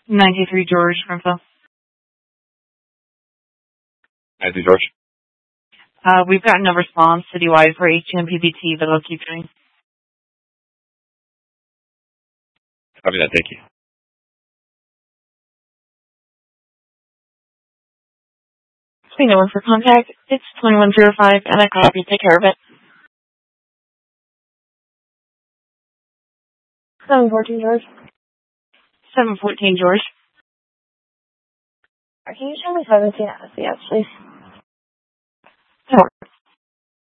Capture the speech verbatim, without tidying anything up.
ninety-three George, Springfield. ninety-three George. Uh, we've got no response citywide for H M P B T, but I'll keep trying. Copy that, thank you. We know for contact. It's twenty-one oh five, and I copy. Take care of it. seven fourteen George. seven fourteen George. Can you show me seventeen S C S, please?